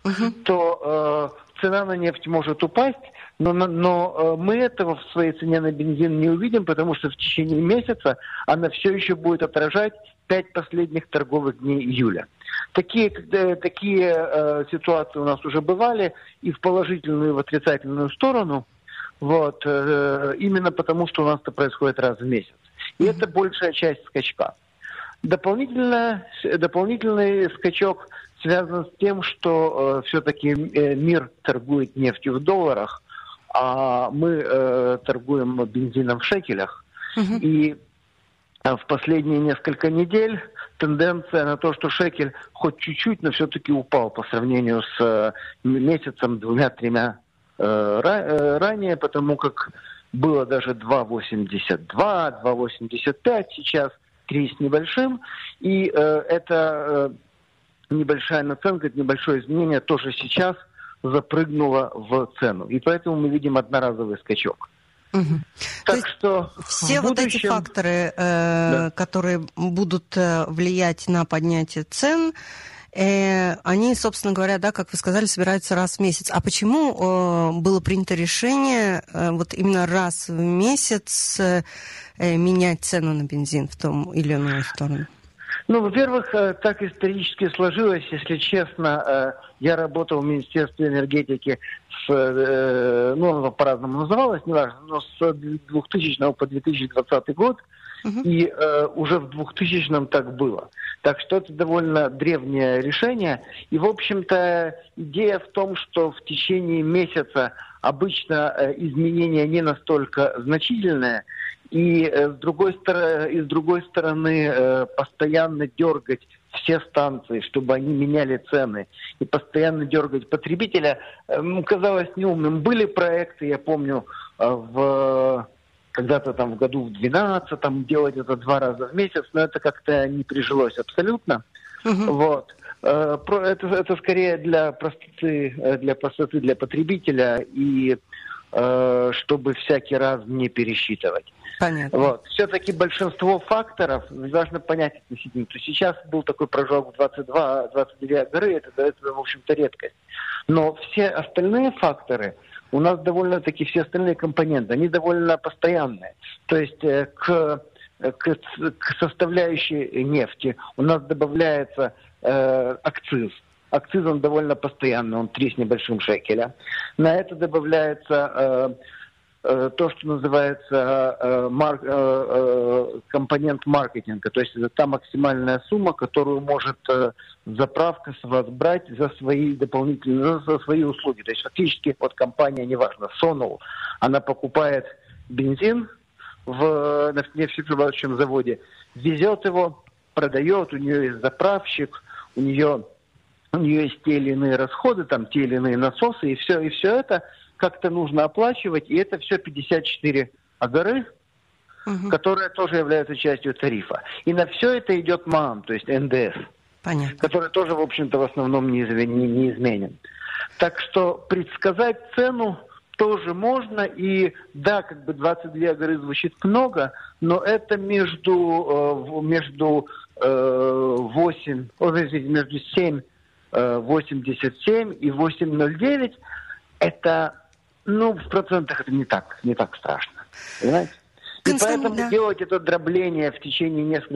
то цена на нефть может упасть, но мы этого в своей цене на бензин не увидим, потому что в течение месяца она все еще будет отражать 5 последних торговых дней июля. Такие ситуации у нас уже бывали и в положительную, и в отрицательную сторону, вот, именно потому, что у нас это происходит раз в месяц. И это большая часть скачка. Дополнительный скачок связан с тем, что все-таки мир торгует нефтью в долларах, а мы торгуем бензином в шекелях. И в последние несколько недель тенденция на то, что шекель хоть чуть-чуть, но все-таки упал по сравнению с месяцем, 2-3 ранее, потому как было даже 2,82, 2,85, сейчас 3 с небольшим. И это небольшая наценка, небольшое изменение тоже сейчас запрыгнуло в цену. И поэтому мы видим одноразовый скачок. Так что все вот эти факторы, которые будут влиять на поднятие цен, они, собственно говоря, да, как вы сказали, собираются раз в месяц. А почему было принято решение вот именно раз в месяц менять цену на бензин в том или иную сторону? Ну, во-первых, так исторически сложилось, если честно. Я работал в Министерстве энергетики оно по-разному называлось, неважно, но с 2000 по 2020 год, и уже в 2000-м так было. Так что это довольно древнее решение. И, в общем-то, идея в том, что в течение месяца обычно изменения не настолько значительные, и с другой стороны постоянно дергать все станции, чтобы они меняли цены, и постоянно дергать потребителя, казалось неумным. Были проекты, я помню, когда-то там в году в 2012 делать это 2 раза в месяц, но это как-то не прижилось абсолютно. Вот. Это скорее для простоты для потребителя и чтобы всякий раз не пересчитывать. Понятно. Вот. Все-таки большинство факторов важно понять относительно. То сейчас был такой прожог в 22 горы, это, в общем-то, редкость. Но все остальные факторы, у нас довольно-таки все остальные компоненты, они довольно постоянные. То есть к составляющей нефти у нас добавляется акциз. Акциз, он довольно постоянный, он 3 с небольшим шекеля. На это добавляется то, что называется компонент маркетинга. То есть это та максимальная сумма, которую может заправка с вас брать за свои за свои услуги. То есть фактически вот компания, неважно, Sonol, она покупает бензин в нефтеперерабатывающем заводе, везет его, продает, у нее есть заправщик, у нее есть те или иные расходы, там те или иные насосы, и все это как-то нужно оплачивать, и это все 54 агары, которые тоже являются частью тарифа. И на все это идет МААМ, то есть НДС, который тоже, в общем-то, в основном не изменен. Так что предсказать цену тоже можно, и да, 22 агары звучит много, но это между 7,87 и 8,09, это, в процентах это не так страшно, понимаете? И поэтому делать это дробление в течение 2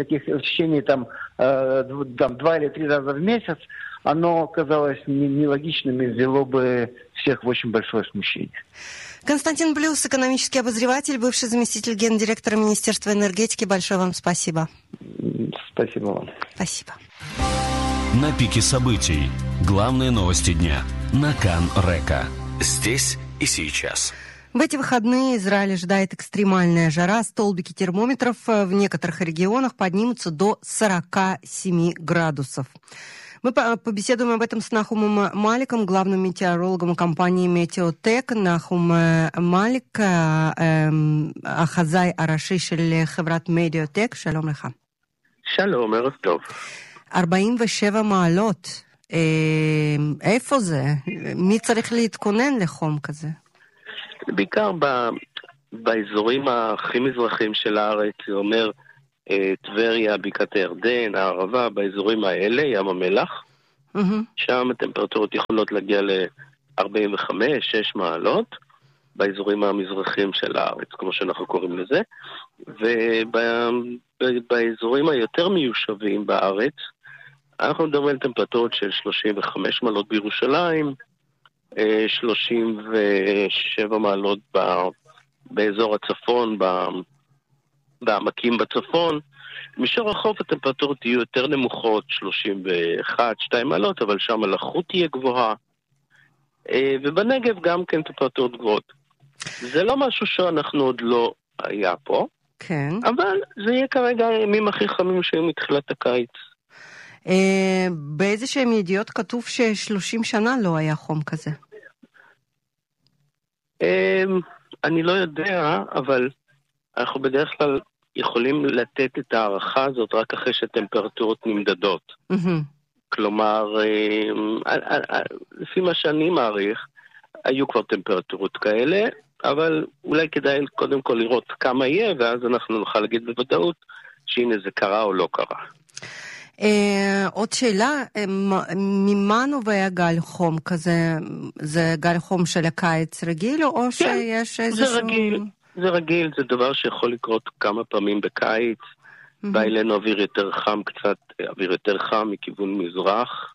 или 3 раза в месяц, оно казалось нелогичным и ввело бы всех в очень большое смущение. Константин Блюс, экономический обозреватель, бывший заместитель гендиректора Министерства энергетики. Большое вам спасибо. Спасибо вам. Спасибо. На пике событий. Главные новости дня. На Кан-Река. Здесь и сейчас. В эти выходные Израиль ожидает экстремальная жара. Столбики термометров в некоторых регионах поднимутся до 47 градусов. Мы побеседуем об этом с Нахумом Маликом, главным метеорологом компании «Метеотек». Нахум Малик, החזאי הראשי של חברת מדioטק. שלום לך. שלום, ערב טוב. 47 מעלות. איפה זה? מי צריך להתכונן לחום כזה? בעיקר באזורים הכי מזרחיים של הארץ, זה אומר טבריה, בקעת הירדן, הערבה, באזורים האלה, ים המלח. שם הטמפרטורות יכולות להגיע ל-45-6 מעלות, באזורים המזרחיים של הארץ, כמו שאנחנו קוראים לזה, ובאזורים היותר מיושבים בארץ, אנחנו מדברים על טמפרטורות של 35 מעלות בירושלים, 37 מעלות באזור הצפון, בעמקים בצפון. מישור החוף הטמפרטורות יהיו יותר נמוכות, 31-2 מעלות, אבל שם הלחות תהיה גבוהה. ובנגב גם כן טמפרטורות גבוהות. זה לא משהו שאנחנו עוד לא היה פה, כן. אבל זה יהיה כרגע הימים הכי חמים שהיו מתחילת הקיץ. באיזה שהם ידיעות כתוב ש30 שנה לא היה חום כזה? אני לא יודע, אבל אנחנו בדרך כלל יכולים לתת את הערכה הזאת רק אחרי שהטמפרטורות נמדדות. כלומר, לפי מה שאני מעריך, היו כבר טמפרטורות כאלה, אבל אולי כדאי קודם כל לראות כמה יהיה, ואז אנחנו נוכל להגיד בוודאות שהנה זה קרה או לא קרה. עוד שאלה, ממה נובע גל חום כזה? זה גל חום של הקיץ רגיל, או שיש איזשהו... זה רגיל, זה דבר שיכול לקרות כמה פעמים בקיץ. בא אלינו אוויר יותר חם, קצת אוויר יותר חם מכיוון מזרח.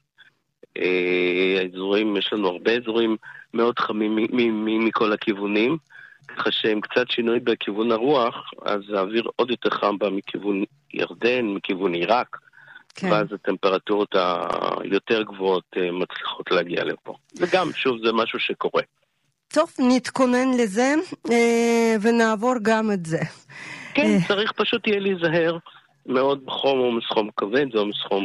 האזורים, יש לנו הרבה אזורים מאוד חמים מכל הכיוונים, ככה שהם קצת שינוי בכיוון הרוח, אז האוויר עוד יותר חם בא מכיוון ירדן, מכיוון עיראק. כן. ואז הטמפרטורות היותר גבוהות מצליחות להגיע לפה. וגם, שוב, זה משהו שקורה. טוב, נתכונן לזה ונעבור גם את זה. כן, צריך פשוט יהיה להיזהר מאוד בחום או מסחום כבד, זה או מסחום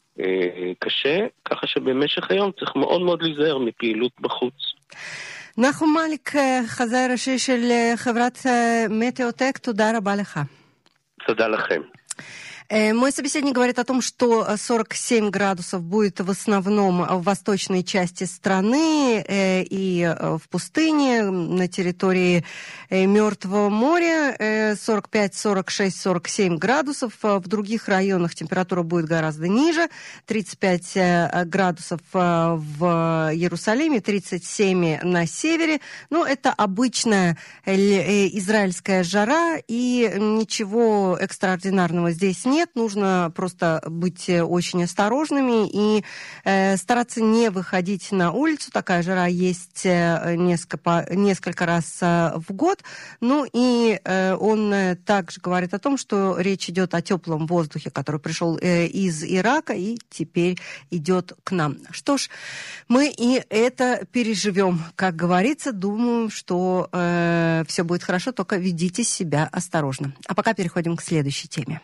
קשה, ככה שבמשך היום צריך מאוד מאוד להיזהר מפעילות בחוץ. נחום מליק, חזאי ראשי של חברת מטאוטק, תודה רבה לך. תודה לכם. Мой собеседник говорит о том, что 47 градусов будет в основном в восточной части страны и в пустыне, на территории Мертвого моря 45, 46, 47 градусов. В других районах температура будет гораздо ниже, 35 градусов в Иерусалиме, 37 на севере. Ну, это обычная израильская жара, и ничего экстраординарного здесь нет. Нужно просто быть очень осторожными и стараться не выходить на улицу. Такая жара есть несколько раз в год. Ну и он также говорит о том, что речь идет о теплом воздухе, который пришел из Ирака и теперь идет к нам. Что ж, мы и это переживем. Как говорится, думаю, что все будет хорошо, только ведите себя осторожно. А пока переходим к следующей теме.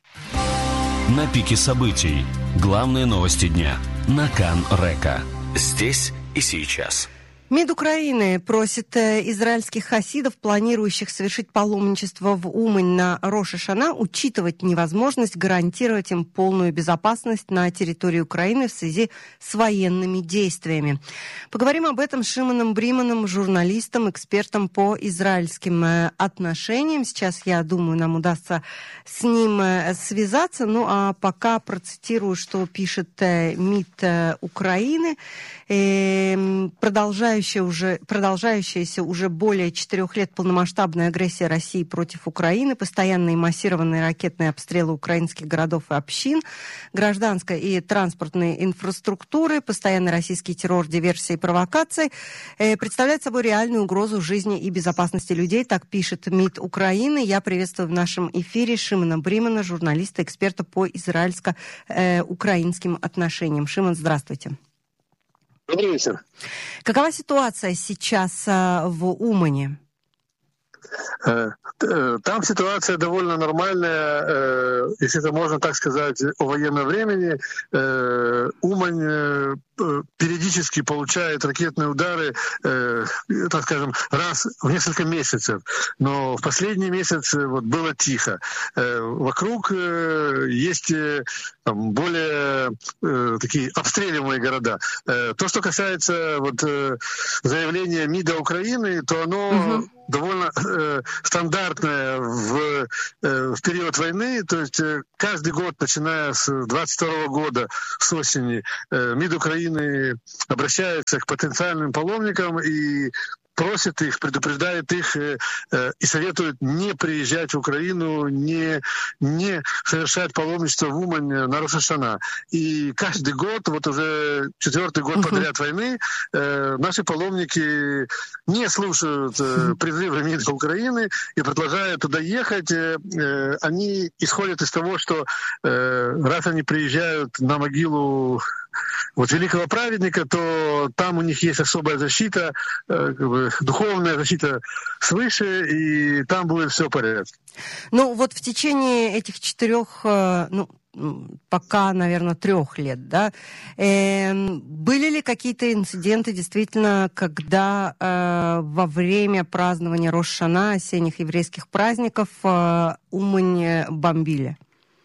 На пике событий. Главные новости дня. На Кан Река. Здесь и сейчас. МИД Украины просит израильских хасидов, планирующих совершить паломничество в Умань на Рош ха-Шана, учитывать невозможность гарантировать им полную безопасность на территории Украины в связи с военными действиями. Поговорим об этом с Шимоном Бриманом, журналистом, экспертом по израильским отношениям. Сейчас, я думаю, нам удастся с ним связаться. Ну, а пока процитирую, что пишет МИД Украины. Продолжающаяся уже более 4 лет полномасштабная агрессия России против Украины, постоянные массированные ракетные обстрелы украинских городов и общин, гражданской и транспортной инфраструктуры, постоянный российский террор, диверсии и провокации представляют собой реальную угрозу жизни и безопасности людей, так пишет МИД Украины. Я приветствую в нашем эфире Шимона Бримана, журналиста, эксперта по израильско-украинским отношениям. Шимон, здравствуйте. Добрый вечер. Какова ситуация сейчас в Умане? Там ситуация довольно нормальная, если это можно так сказать, о военном времени. Умань периодически получает ракетные удары, так скажем, раз в несколько месяцев. Но в последний месяц вот было тихо. Вокруг есть более такие обстреливаемые города. То, что касается вот заявления МИДа Украины, то оно довольно стандартное в период войны. То есть каждый год, начиная с 22 года, с осени, МИД Украины обращается к потенциальным паломникам и просит их, предупреждает их и советует не приезжать в Украину, не совершать паломничество в Умань на Рош ха-Шана. И каждый год, вот уже 4-й год подряд войны, наши паломники не слушают призывы МИДа Украины и продолжают туда ехать. Они исходят из того, что раз они приезжают на могилу вот великого праведника, то там у них есть особая защита, духовная защита свыше, и там будет все в порядке. Ну вот в течение этих 4, пока, наверное, 3 лет, да, были ли какие-то инциденты действительно, когда во время празднования Рош ха-Шана, осенних еврейских праздников, Умань бомбили?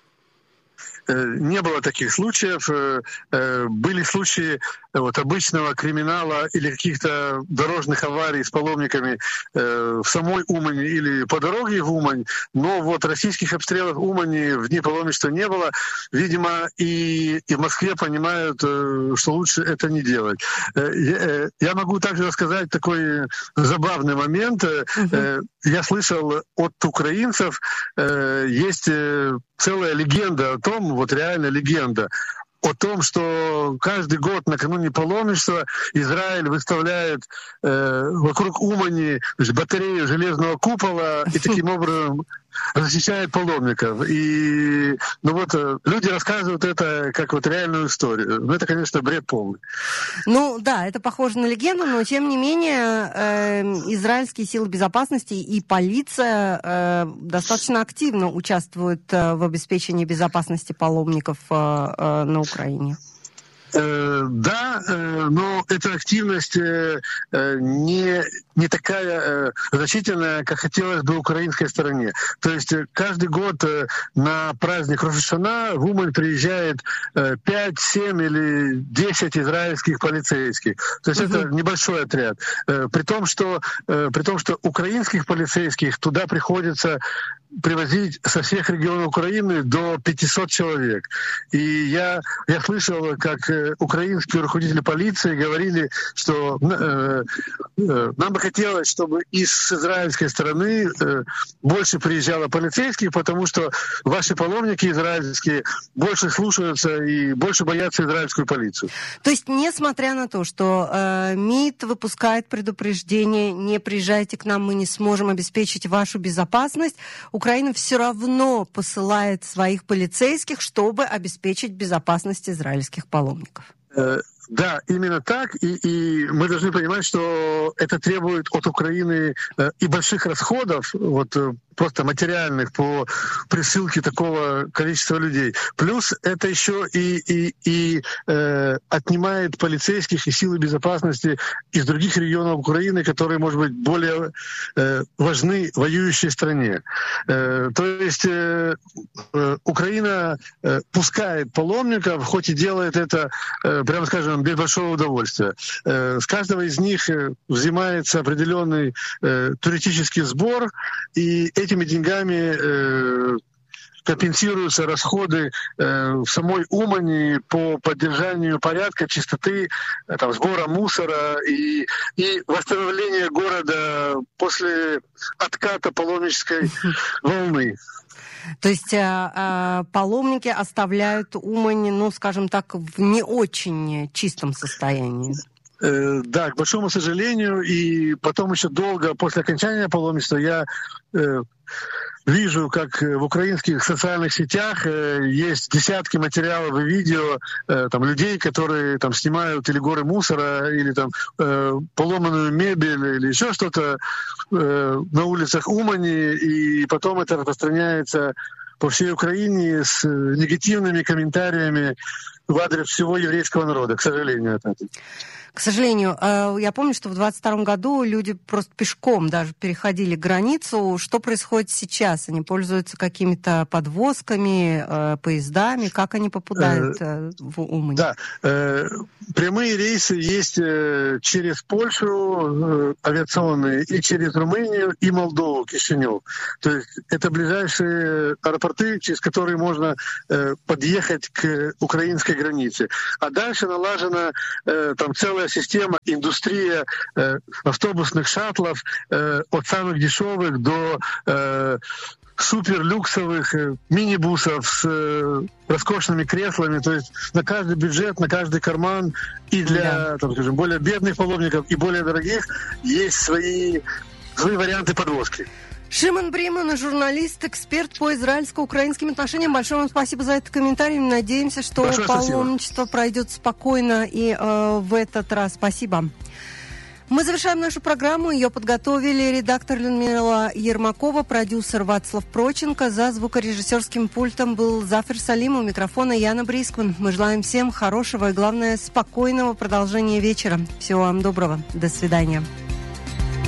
Не было таких случаев. Были случаи вот, обычного криминала или каких-то дорожных аварий с паломниками в самой Умани или по дороге в Умань, но вот российских обстрелов Умани в дни паломничества не было. Видимо, и в Москве понимают, что лучше это не делать. Я могу также рассказать такой забавный момент. Я слышал от украинцев, есть целая легенда о том, вот реально легенда, о том, что каждый год накануне паломничества Израиль выставляет вокруг Умани батарею железного купола и таким образом защищает паломников. И люди рассказывают это как вот реальную историю. Но это, конечно, бред полный. Ну да, это похоже на легенду, но тем не менее израильские силы безопасности и полиция достаточно активно участвуют в обеспечении безопасности паломников на Украине. Да, но эта активность не такая значительная, как хотелось бы украинской стороне. То есть каждый год на праздник Рош ха-Шана в Умань приезжает 5, 7 или 10 израильских полицейских. То есть это небольшой отряд. При том, что украинских полицейских туда приходится привозить со всех регионов Украины до 500 человек. И я слышал, как украинские руководители полиции говорили, что нам бы хотелось, чтобы из израильской стороны больше приезжало полицейских, потому что ваши паломники израильские больше слушаются и больше боятся израильскую полицию. То есть, несмотря на то, что МИД выпускает предупреждение, не приезжайте к нам, мы не сможем обеспечить вашу безопасность, Украина все равно посылает своих полицейских, чтобы обеспечить безопасность израильских паломников. Да, именно так. И мы должны понимать, что это требует от Украины и больших расходов, вот просто материальных, по присылке такого количества людей. Плюс это еще и отнимает полицейских и силы безопасности из других регионов Украины, которые, может быть, более важны воюющей стране. То есть Украина пускает паломников, хоть и делает это, прямо скажем, без большого удовольствия. С каждого из них взимается определенный туристический сбор, и этими деньгами компенсируются расходы в самой Умани по поддержанию порядка, чистоты, сбора мусора и восстановления города после отката паломнической волны. То есть паломники оставляют Умань, скажем так, в не очень чистом состоянии. Да, к большому сожалению, и потом еще долго после окончания паломничества я вижу, как в украинских социальных сетях есть десятки материалов и видео людей, которые снимают или горы мусора, или поломанную мебель, или еще что-то на улицах Умани, и потом это распространяется по всей Украине с негативными комментариями в адрес всего еврейского народа, к сожалению. Это. К сожалению, я помню, что в 22 году люди просто пешком даже переходили границу. Что происходит сейчас? Они пользуются какими-то подвозками, поездами? Как они попадают в Умань? Да, прямые рейсы есть через Польшу авиационные, и через Румынию, и Молдову, Кишинев. То есть это ближайшие аэропорты, через которые можно подъехать к украинской границе. А дальше налажена там целая система, индустрия автобусных шаттлов от самых дешевых до суперлюксовых мини-бусов с роскошными креслами. То есть на каждый бюджет, на каждый карман и для, там, скажем, более бедных паломников и более дорогих есть свои варианты подвозки. Шимон Бриман, журналист, эксперт по израильско-украинским отношениям. Большое вам спасибо за этот комментарий. Надеемся, что паломничество пройдет спокойно и в этот раз. Спасибо. Мы завершаем нашу программу. Ее подготовили редактор Людмила Ермакова, продюсер Вацлав Проченко. За звукорежиссерским пультом был Зафер Салим, у микрофона Яна Брискман. Мы желаем всем хорошего и, главное, спокойного продолжения вечера. Всего вам доброго. До свидания.